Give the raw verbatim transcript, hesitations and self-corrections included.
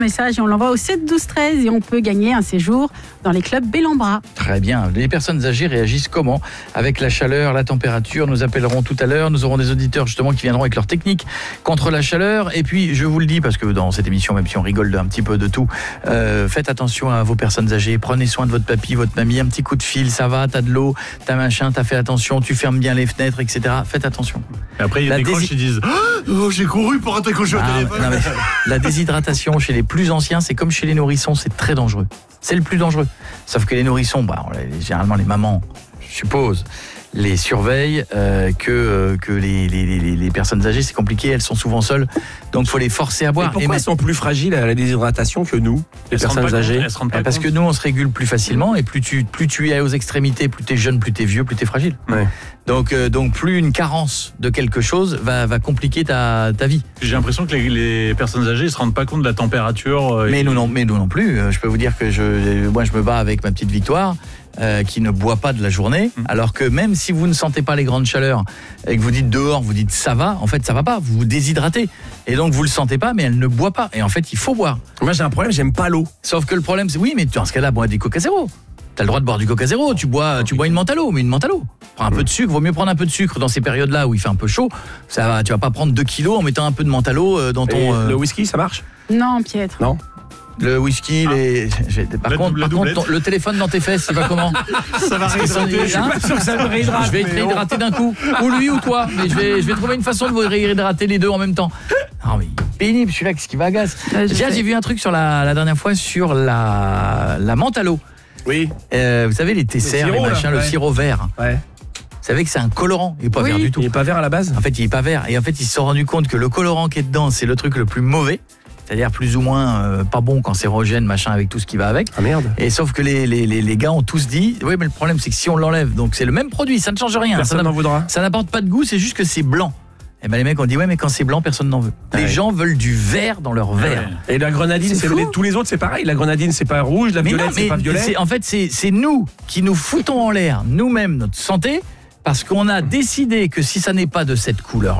Message et on l'envoie au sept douze treize et on peut gagner un séjour dans les clubs Bellambra. Très bien. Les personnes âgées réagissent comment ? Avec la chaleur, la température. Nous appellerons tout à l'heure. Nous aurons des auditeurs justement qui viendront avec leur technique contre la chaleur. Et puis, je vous le dis, parce que dans cette émission, même si on rigole un petit peu de tout, euh, faites attention à vos personnes âgées. Prenez soin de votre papy, votre mamie. Un petit coup de fil, ça va, t'as de l'eau, t'as machin, t'as fait attention, tu fermes bien les fenêtres, et cetera. Faites attention. Et après, il y a La des dési- croches qui disent oh, j'ai couru pour raccrocher au Ah, téléphone. non, mais la déshydratation chez les plus anciens, c'est comme chez les nourrissons, c'est très dangereux. C'est le plus dangereux. Sauf que les nourrissons, bah, on les- généralement les mamans, je suppose, les surveillent, euh, que, euh, que les, les, les, les personnes âgées, c'est compliqué, elles sont souvent seules, donc il faut les forcer à boire. Et pourquoi mais- elles sont plus fragiles à la déshydratation que nous, les Elles se rendent pas personnes compte, âgées? elles se rendent pas parce que compte. nous, on se régule plus facilement, et plus tu, plus tu es aux extrémités, plus tu es jeune, plus tu es vieux, plus tu es fragile. Ouais. Donc, euh, donc plus une carence de quelque chose va, va compliquer ta, ta vie. J'ai l'impression que les, les personnes âgées ne se rendent pas compte de la température. euh, Mais nous non, mais nous non plus. Euh, Je peux vous dire que je, moi, je me bats avec ma petite Victoire, euh, qui ne boit pas de la journée, Mmh. alors que même si vous ne sentez pas les grandes chaleurs et que vous dites dehors, vous dites ça va, en fait ça va pas, vous vous déshydratez. Et donc vous le sentez pas, mais elle ne boit pas. Et en fait, il faut boire. Moi j'ai un problème, j'aime pas l'eau. Sauf que le problème, c'est oui, mais dans ce cas-là, bois des Coca Zéro. T'as le droit de boire du Coca Zéro. Tu bois, tu bois une menthe à l'eau, mais une menthe à l'eau. Prends un peu de sucre. Vaut mieux prendre un peu de sucre dans ces périodes-là où il fait un peu chaud. Ça va, tu vas pas prendre deux kilos en mettant un peu de menthe à l'eau euh, dans Et ton. euh, le whisky, ça marche? Non, Pietre. Non. Le whisky, les. j'ai- Par La contre, double- la par contre, doublette. ton- le téléphone dans tes fesses, c'est pas comment? Ça va Parce que ça- réhydrater. hein sûr que ça me réhydrate. Je vais te mais réhydrater d'un coup. Ou lui ou toi. Mais je vais, je vais trouver une façon de vous réhydrater les deux en même temps. Non, mais il est pénible, celui-là, qu'est-ce qui m'agace. Ouais, je Tiens, sais. j'ai vu un truc sur la, la dernière fois sur la, la menthe à l'eau. Oui. Euh, vous savez, les tessers, les sirop, là, machins, le ouais. sirop vert. Ouais. Vous savez que c'est un colorant. Il n'est pas Oui. vert du tout. Il est pas vert à la base? En fait, il est pas vert. Et en fait, ils se sont rendus compte que le colorant qui est dedans, c'est le truc le plus mauvais. C'est-à-dire plus ou moins euh, pas bon, cancérogène, machin, avec tout ce qui va avec. Ah merde. Et sauf que les, les, les, les gars ont tous dit, oui, mais le problème, c'est que si on l'enlève, donc c'est le même produit, ça ne change rien. Personne ça n'en n'a- voudra. ça n'apporte pas de goût, c'est juste que c'est blanc. Et ben les mecs ont dit, ouais, mais quand c'est blanc, personne n'en veut. Les Ouais. gens veulent du vert dans leur verre. Ouais. Et la grenadine, C'est c'est fou. les- tous les autres, c'est pareil. La grenadine, c'est pas rouge, la Mais violette, non, c'est mais pas violet. c'est- en fait, c'est c'est nous qui nous foutons en l'air, nous-mêmes, notre santé, parce qu'on a décidé que si ça n'est pas de cette couleur